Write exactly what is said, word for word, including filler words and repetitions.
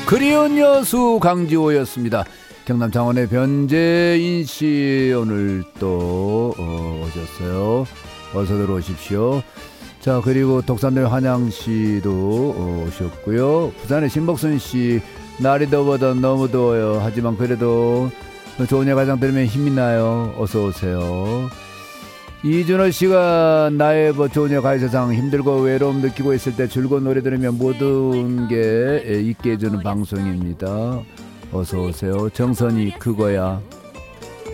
그리운 여수 강지호였습니다. 경남 창원의 변재인씨 오늘 또 어, 오셨어요. 어서 들어오십시오. 자, 그리고 독산도의 한양씨도 어, 오셨고요. 부산의 신복순씨, 날이 더워도 너무 더워요. 하지만 그래도 좋은 예가장 들으면 힘이 나요. 어서 오세요. 이준호 씨가 나의 뭐 좋은 예 가요세상, 힘들고 외로움 느끼고 있을 때 즐거운 노래 들으면 모든 게 있게 해주는 방송입니다. 어서 오세요. 정선이 그거야.